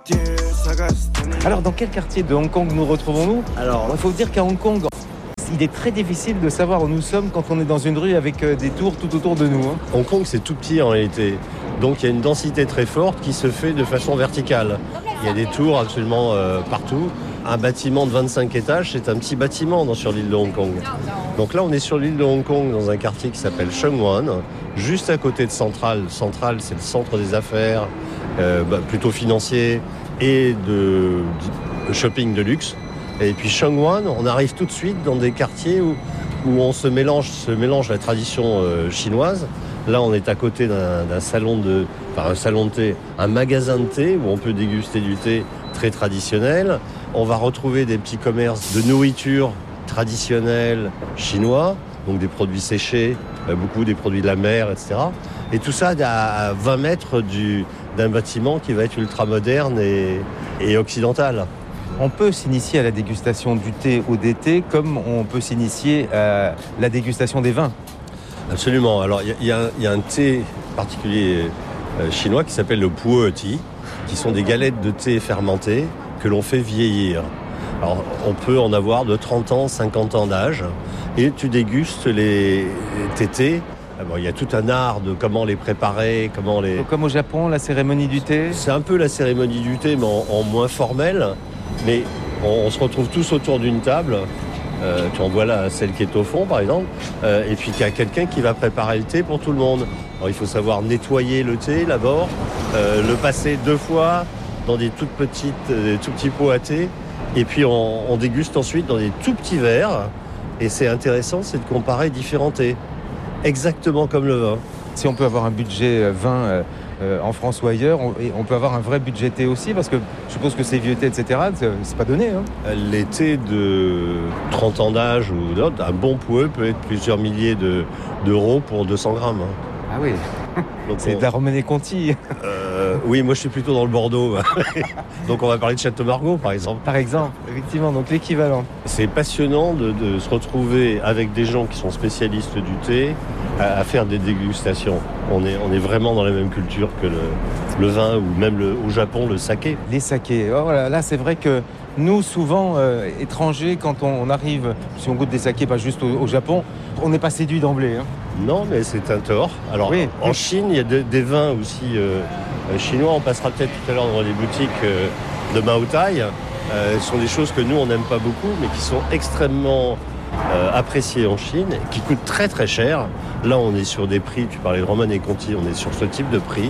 Alors, dans quel quartier de Hong Kong nous retrouvons-nous? Alors, il faut dire qu'à Hong Kong, il est très difficile de savoir où nous sommes quand on est dans une rue avec des tours tout autour de nous. Hong Kong, c'est tout petit en réalité. Donc, il y a une densité très forte qui se fait de façon verticale. Il y a des tours absolument partout. Un bâtiment de 25 étages, c'est un petit bâtiment sur l'île de Hong Kong. Donc là, on est sur l'île de Hong Kong, dans un quartier qui s'appelle Sheung Wan, juste à côté de Central. Central, c'est le centre des affaires, plutôt financier, et de shopping de luxe. Et puis Sheung Wan, on arrive tout de suite dans des quartiers où on se mélange la tradition chinoise. Là, on est à côté d'un salon un salon de thé, un magasin de thé où on peut déguster du thé très traditionnel. On va retrouver des petits commerces de nourriture traditionnelle chinois, donc des produits séchés, beaucoup des produits de la mer, etc. Et tout ça à 20 mètres d'un bâtiment qui va être ultra moderne et occidental. On peut s'initier à la dégustation du thé ou des thés comme on peut s'initier à la dégustation des vins. Absolument. Alors, il y a un thé particulier chinois qui s'appelle le pu'er tea, qui sont des galettes de thé fermentées que l'on fait vieillir. Alors, on peut en avoir de 30 ans, 50 ans d'âge, et tu dégustes les thés. Il y a tout un art de comment les préparer, Comme au Japon, la cérémonie du thé. C'est un peu la cérémonie du thé, mais en moins formelle. Mais on se retrouve tous autour d'une table. Tu en vois là celle qui est au fond, par exemple. Et puis il y a quelqu'un qui va préparer le thé pour tout le monde. Alors, il faut savoir nettoyer le thé d'abord, le passer 2 fois dans des tout petits pots à thé. Et puis on déguste ensuite dans des tout petits verres. Et c'est intéressant, c'est de comparer différents thés. Exactement comme le vin. Si on peut avoir un budget vin en France ou ailleurs, on peut avoir un vrai budget thé aussi, parce que je suppose que ces vieux thés, etc., c'est pas donné. Les thés de 30 ans d'âge ou d'autres, un bon pu'er peut être plusieurs milliers d'euros pour 200 grammes. Ah oui, donc c'est de la Romanée Conti. Oui, moi je suis plutôt dans le Bordeaux. Donc on va parler de Château Margaux, par exemple. Par exemple, effectivement, donc l'équivalent. C'est passionnant de se retrouver avec des gens qui sont spécialistes du thé à faire des dégustations. On est vraiment dans la même culture que le vin, ou même au Japon, le saké. Les sakés. Oh, voilà, là, c'est vrai que nous, souvent, étrangers, quand on arrive, si on goûte des sakés, pas juste au Japon, on n'est pas séduit d'emblée. Non, mais c'est un tort. Alors, oui. En Chine, il y a des vins aussi chinois. On passera peut-être tout à l'heure dans les boutiques de Mao Tai. Ce sont des choses que nous, on n'aime pas beaucoup, mais qui sont extrêmement appréciées en Chine, qui coûtent très très cher. Là, on est sur des prix, tu parlais de Romanée Conti, on est sur ce type de prix,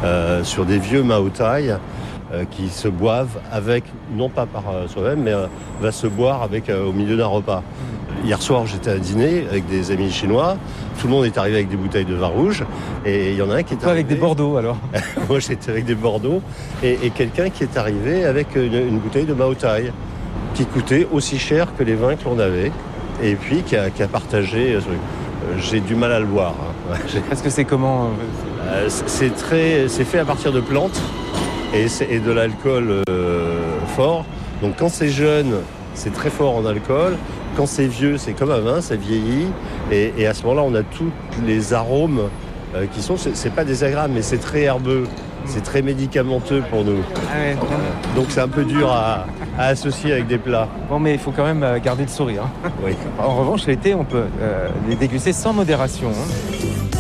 sur des vieux Mao Tai qui se boivent avec, non pas par soi-même, mais va se boire au milieu d'un repas. Hier soir, j'étais à dîner avec des amis chinois. Tout le monde est arrivé avec des bouteilles de vin rouge. Et il y en a un qui est arrivé... avec des Bordeaux, alors? Moi, j'étais avec des Bordeaux. Et quelqu'un qui est arrivé avec une bouteille de Mao Tai, qui coûtait aussi cher que les vins que l'on avait. Et puis, qui a partagé... j'ai du mal à le boire. Est-ce que c'est comment? C'est fait à partir de plantes et de l'alcool fort. Donc, quand c'est jeune, c'est très fort en alcool. Quand c'est vieux, c'est comme un vin, ça vieillit. Et à ce moment-là, on a tous les arômes qui sont... C'est pas désagréable, mais c'est très herbeux. C'est très médicamenteux pour nous. Ah ouais. Donc c'est un peu dur à associer avec des plats. Bon, mais il faut quand même garder le sourire. Oui. En revanche, l'été, on peut les déguster sans modération.